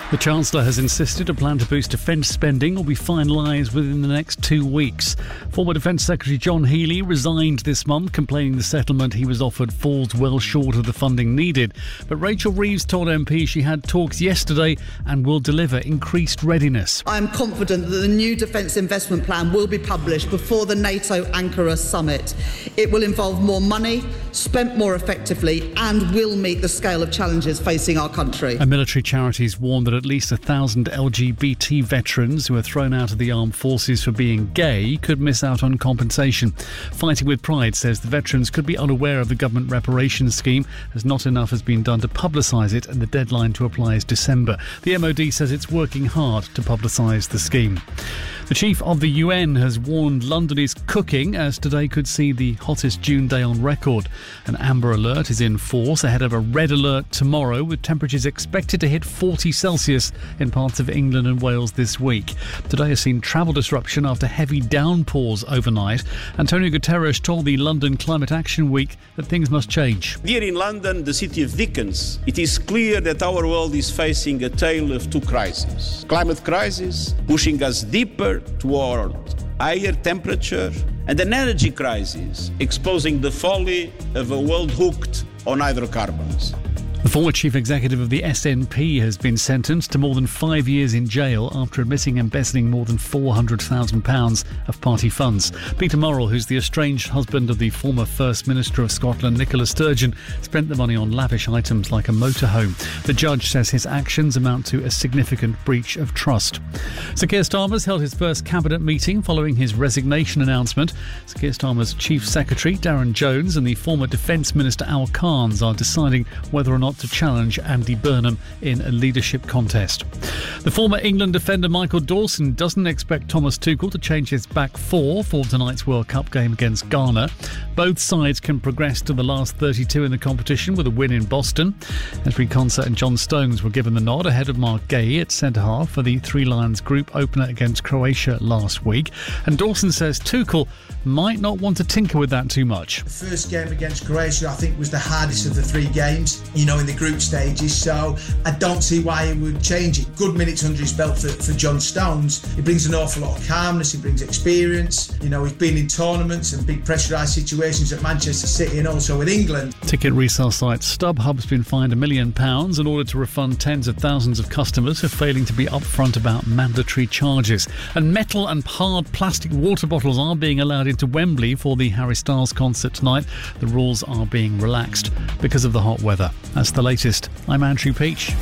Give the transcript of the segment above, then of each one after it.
The Chancellor has insisted a plan to boost defence spending will be finalised within the next 2 weeks. Former Defence Secretary John Healey resigned this month, complaining the settlement he was offered falls well short of the funding needed. But Rachel Reeves told MP she had talks yesterday and will deliver increased readiness. I am confident that the new defence investment plan will be published before the NATO Ankara summit. It will involve more money, spent more effectively, and will meet the scale of challenges facing our country. And military charities warn that at least 1,000 LGBT veterans who are thrown out of the armed forces for being gay could miss out on compensation. Fighting with Pride says the veterans could be unaware of the government reparations scheme, as not enough has been done to publicise it, and the deadline to apply is December. The MOD says it's working hard to publicise the scheme. The chief of the UN has warned London is cooking, as today could see the hottest June day on record. An amber alert is in force ahead of a red alert tomorrow, with temperatures expected to hit 40 Celsius in parts of England and Wales this week. Today has seen travel disruption after heavy downpours overnight. Antonio Guterres told the London Climate Action Week that things must change. Here in London, the city of Dickens, it is clear that our world is facing a tale of two crises. Climate crisis, pushing us deeper toward higher temperature, and an energy crisis, exposing the folly of a world hooked on hydrocarbons. The former chief executive of the SNP has been sentenced to more than 5 years in jail after admitting embezzling more than £400,000 of party funds. Peter Murrell, who's the estranged husband of the former First Minister of Scotland, Nicola Sturgeon, spent the money on lavish items like a motorhome. The judge says his actions amount to a significant breach of trust. Sir Keir Starmer's held his first cabinet meeting following his resignation announcement. Sir Keir Starmer's chief secretary, Darren Jones, and the former Defence Minister, Al Carnes, are deciding whether or not to challenge Andy Burnham in a leadership contest. The former England defender Michael Dawson doesn't expect Thomas Tuchel to change his back four for tonight's World Cup game against Ghana. Both sides can progress to the last 32 in the competition with a win in Boston. Ezri Konsa and John Stones were given the nod ahead of Mark Gay at centre-half for the Three Lions group opener against Croatia last week. And Dawson says Tuchel might not want to tinker with that too much. The first game against Croatia, I think, was the hardest of the three games, in the group stages, so I don't see why he would change it. Good minutes under his belt for John Stones. He brings an awful lot of calmness, he brings experience. He's been in tournaments and big pressurised situations at Manchester City and also with England. Ticket resale site StubHub's been fined £1 million in order to refund tens of thousands of customers for failing to be upfront about mandatory charges. And metal and hard plastic water bottles are being allowed into Wembley for the Harry Styles concert tonight. The rules are being relaxed because of the hot weather. That's the latest. I'm Andrew Peach.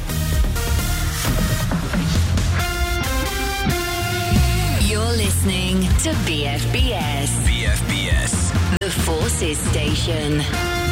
You're listening to BFBS. BFBS. The Forces Station.